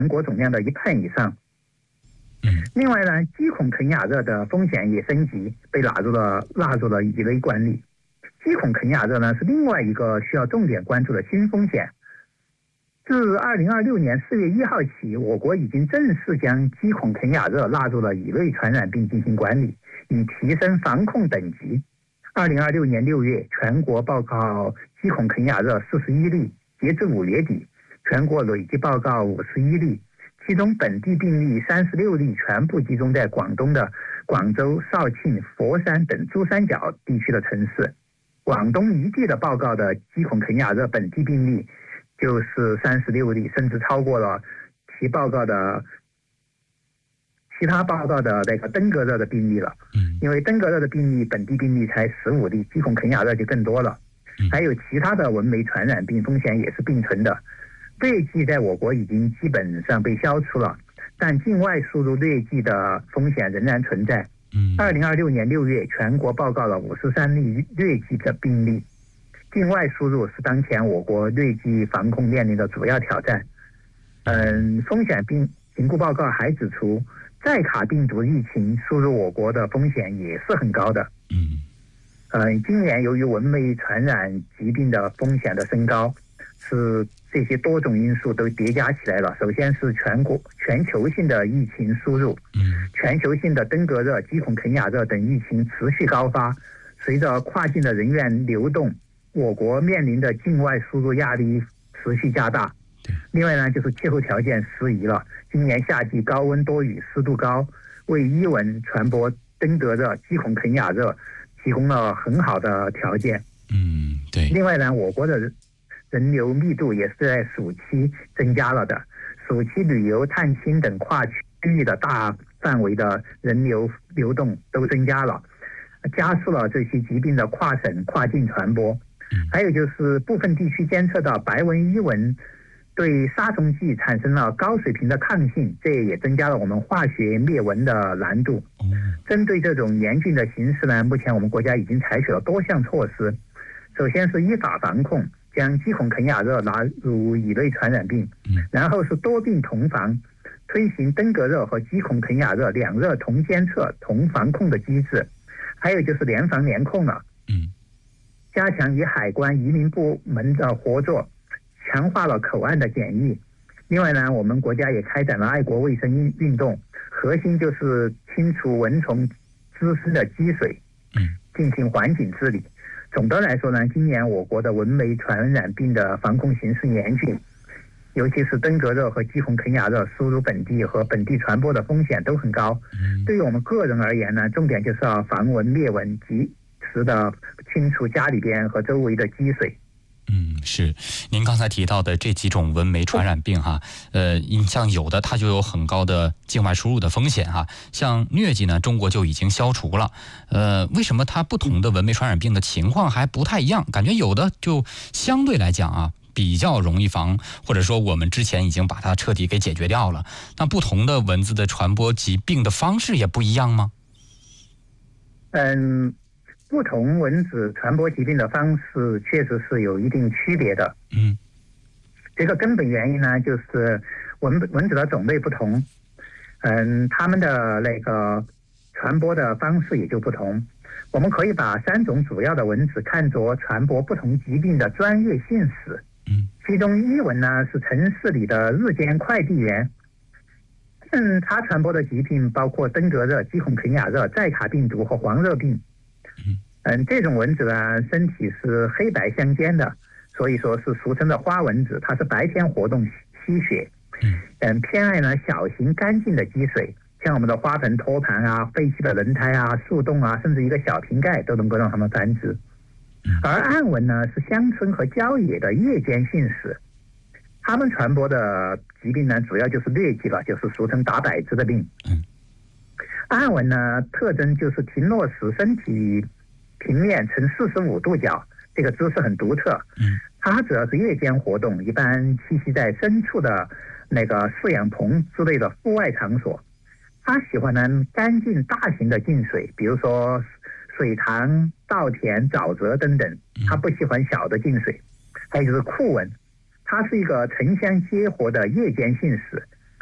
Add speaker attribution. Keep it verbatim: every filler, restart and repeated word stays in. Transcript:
Speaker 1: 国总量的一半以上。另外呢，肌孔肯亚热的风险也升级，被纳入了纳入了乙类管理。肌孔肯亚热呢是另外一个需要重点关注的新风险。自二零二六年四月一号起，我国已经正式将肌孔肯亚热纳入了乙类传染病进行管理，以提升防控等级。二零二六年六月，全国报告肌孔肯亚热四十一例，截至五月底，全国累计报告五十一例，其中本地病例三十六例，全部集中在广东的广州、肇庆、佛山等珠三角地区的城市。广东一地的报告的肌孔肯亚热本地病例就是三十六例，甚至超过了其报告的其他报告的那个登革热的病例了。因为登革热的病例本地病例才十五例，肌孔肯亚热就更多了。还有其他的蚊媒传染病风险也是并存的。疟疾在我国已经基本上被消除了，但境外输入疟疾的风险仍然存在。二零二六年六月，全国报告了五十三例疟疾的病例。境外输入是当前我国疟疾防控面临的主要挑战。嗯，风险病评估报告还指出，寨卡病毒疫情输入我国的风险也是很高的。嗯，呃，今年由于蚊媒传染疾病的风险的升高，是这些多种因素都叠加起来了。首先是全国全球性的疫情输入，嗯，全球性的登革热、肌孔肯亚热等疫情持续高发，随着跨境的人员流动，我国面临的境外输入压力持续加大。另外呢，就是气候条件适宜了。今年夏季高温多雨，湿度高，为伊蚊传播登革热、肌孔肯亚热提供了很好的条件。
Speaker 2: 嗯，对。
Speaker 1: 另外呢，我国的人流密度也是在暑期增加了的，暑期旅游、探亲等跨区域的大范围的人流流动都增加了，加速了这些疾病的跨省、跨境传播。还有就是部分地区监测到白纹伊蚊对杀虫剂产生了高水平的抗性，这也增加了我们化学灭蚊的难度。针对这种严峻的形势呢，目前我们国家已经采取了多项措施。首先是依法防控，将肌孔肯亚热纳入乙类传染病，然后是多病同防，推行登革热和肌孔肯亚热两热同监测、同防控的机制，还有就是联防联控了。加强与海关、移民部门的合作，强化了口岸的检疫。另外呢，我们国家也开展了爱国卫生运动，核心就是清除蚊虫滋生的积水，进行环境治理。总的来说呢，今年我国的蚊媒传染病的防控形势严峻，尤其是登革热和肌孔肯亚热输入本地和本地传播的风险都很高。对于我们个人而言呢，重点就是要防蚊灭蚊，及时的清除家里边和周围的积水。
Speaker 2: 嗯，是，您刚才提到的这几种蚊媒传染病哈，呃，你像有的它就有很高的境外输入的风险哈，像疟疾呢，中国就已经消除了，呃，为什么它不同的蚊媒传染病的情况还不太一样？感觉有的就相对来讲啊，比较容易防，或者说我们之前已经把它彻底给解决掉了。那不同的蚊子的传播疾病的方式也不一样吗？
Speaker 1: 嗯。不同蚊子传播疾病的方式确实是有一定区别的。嗯，这个根本原因呢，就是蚊蚊子的种类不同，嗯，它们的那个传播的方式也就不同。我们可以把三种主要的蚊子看作传播不同疾病的专业性史。嗯，其中伊蚊呢是城市里的日间快递员。嗯，它传播的疾病包括登革热、肌孔肯亚热、寨卡病毒和黄热病。嗯，这种蚊子呢，身体是黑白相间的，所以说是俗称的花蚊子。它是白天活动吸血，嗯，偏爱呢小型干净的积水，像我们的花盆、托盘啊、废弃的轮胎啊、树洞啊，甚至一个小瓶盖都能够让它们繁殖。而暗蚊呢，是乡村和郊野的夜间性史，它们传播的疾病呢，主要就是疟疾了，就是俗称打摆子的病。暗蚊呢，特征就是停落时身体平面呈四十五度角，这个姿势很独特。它主要是夜间活动，一般栖息在深处的那个饲养棚之类的户外场所。它喜欢呢干净大型的净水，比如说水塘、稻田、沼泽等等。它不喜欢小的净水。还有就是酷蚊，它是一个城乡结合的夜间性史，